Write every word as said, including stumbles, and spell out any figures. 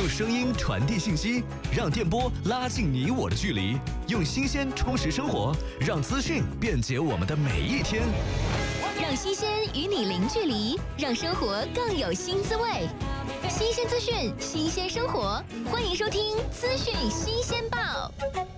用声音传递信息，让电波拉近你我的距离，用新鲜充实生活，让资讯便捷我们的每一天。 让新鲜与你零距离，让生活更有新滋味。新鲜资讯，新鲜生活，欢迎收听《资讯新鲜报》。